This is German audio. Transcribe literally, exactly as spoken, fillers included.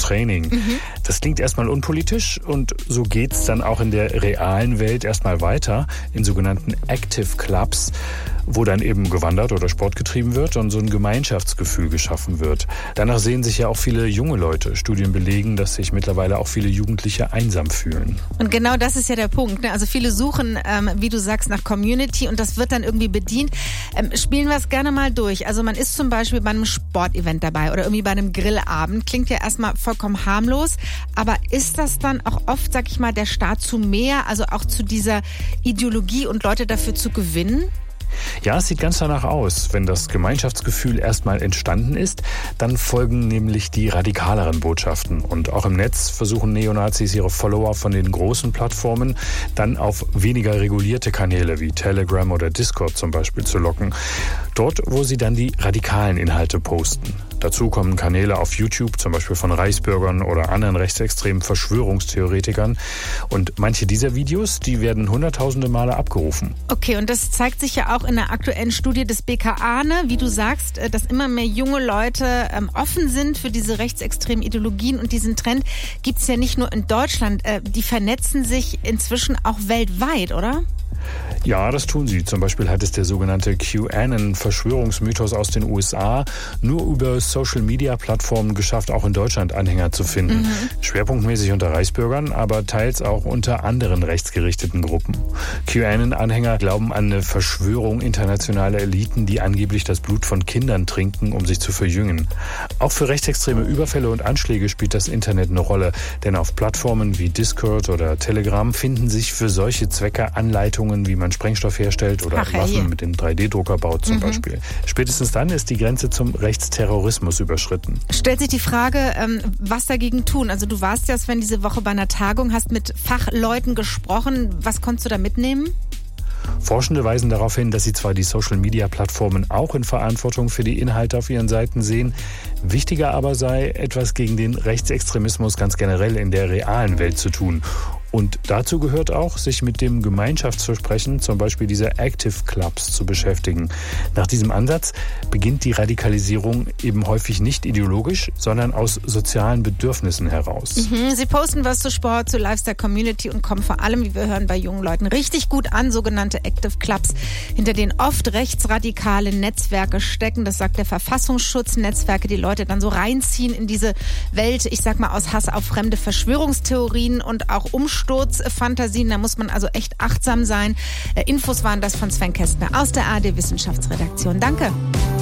Training. Mhm. Das klingt erstmal unpolitisch und so geht's dann auch in der realen Welt erstmal weiter in sogenannten Active Clubs, wo dann eben gewandert oder Sport getrieben wird und so ein Gemeinschaftsgefühl geschaffen wird. Danach sehen sich ja auch viele junge Leute. Studien belegen, dass sich mittlerweile auch viele Jugendliche einsam fühlen. Und genau das ist ja der Punkt, ne? Also viele suchen, ähm, wie du sagst, nach Community und das wird dann irgendwie bedient. Ähm, spielen wir es gerne mal durch. Also man ist zum Beispiel bei einem Sportevent dabei oder irgendwie bei einem Grillabend. Klingt ja erstmal vollkommen harmlos, aber ist das dann auch oft, sag ich mal, der Start zu mehr, also auch zu dieser Ideologie und Leute dafür zu gewinnen? Ja, es sieht ganz danach aus. Wenn das Gemeinschaftsgefühl erstmal entstanden ist, dann folgen nämlich die radikaleren Botschaften. Und auch im Netz versuchen Neonazis ihre Follower von den großen Plattformen dann auf weniger regulierte Kanäle wie Telegram oder Discord zum Beispiel zu locken. Dort, wo sie dann die radikalen Inhalte posten. Dazu kommen Kanäle auf YouTube, zum Beispiel von Reichsbürgern oder anderen rechtsextremen Verschwörungstheoretikern. Und manche dieser Videos, die werden hunderttausende Male abgerufen. Okay, und das zeigt sich ja auch in der aktuellen Studie des B K A, ne? Wie du sagst, dass immer mehr junge Leute ähm, offen sind für diese rechtsextremen Ideologien. Und diesen Trend gibt es ja nicht nur in Deutschland. Äh, die vernetzen sich inzwischen auch weltweit, oder? Ja, das tun sie. Zum Beispiel hat es der sogenannte QAnon-Verschwörungsmythos aus den U S A nur über Social-Media-Plattformen geschafft, auch in Deutschland Anhänger zu finden. Mhm. Schwerpunktmäßig unter Reichsbürgern, aber teils auch unter anderen rechtsgerichteten Gruppen. QAnon-Anhänger glauben an eine Verschwörung internationaler Eliten, die angeblich das Blut von Kindern trinken, um sich zu verjüngen. Auch für rechtsextreme Überfälle und Anschläge spielt das Internet eine Rolle, denn auf Plattformen wie Discord oder Telegram finden sich für solche Zwecke Anleitungen, wie man Sprengstoff herstellt oder Ach, ja, Waffen hier. mit dem drei D Drucker baut zum mhm. Beispiel. Spätestens dann ist die Grenze zum Rechtsterrorismus überschritten. Stellt sich die Frage, was dagegen tun? Also du warst ja, Sven, diese Woche bei einer Tagung, hast mit Fachleuten gesprochen. Was konntest du da mitnehmen? Forschende weisen darauf hin, dass sie zwar die Social-Media-Plattformen auch in Verantwortung für die Inhalte auf ihren Seiten sehen, wichtiger aber sei, etwas gegen den Rechtsextremismus ganz generell in der realen Welt zu tun. Und dazu gehört auch, sich mit dem Gemeinschaftsversprechen, zum Beispiel dieser Active Clubs, zu beschäftigen. Nach diesem Ansatz beginnt die Radikalisierung eben häufig nicht ideologisch, sondern aus sozialen Bedürfnissen heraus. Mhm. Sie posten was zu Sport, zu Lifestyle Community und kommen vor allem, wie wir hören, bei jungen Leuten richtig gut an, sogenannte Active Clubs, hinter denen oft rechtsradikale Netzwerke stecken. Das sagt der Verfassungsschutz. Netzwerke, die Leute dann so reinziehen in diese Welt, ich sag mal aus Hass auf fremde Verschwörungstheorien und auch Umstände. Sturzfantasien, da muss man also echt achtsam sein. Infos waren das von Sven Kästner aus der A R D Wissenschaftsredaktion. Danke.